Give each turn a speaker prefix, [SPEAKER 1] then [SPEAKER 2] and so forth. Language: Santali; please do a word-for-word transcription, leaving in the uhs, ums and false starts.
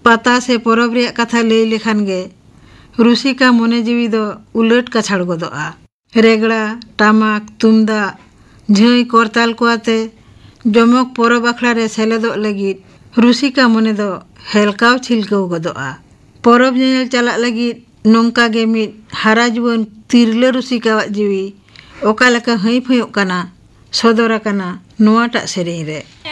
[SPEAKER 1] पाता से परब रे कथा लई लेखान गे रुसिका मने जीवी दो उलट कछाड़ गोदोआ। रेगड़ा टामाक तुमदा झई करताल को आते जमक परब आखड़ा रे सेलेदो लगिद रुसिका मने दो हेलकाव छिलकाव गोदोआ। परब नेल चला लगिद नोंका गे मिद हारा जुवन तिरले रुसिका जीवी ओका लेका हई फयोक कना सदर कना नोआटा सेरेኝ रे।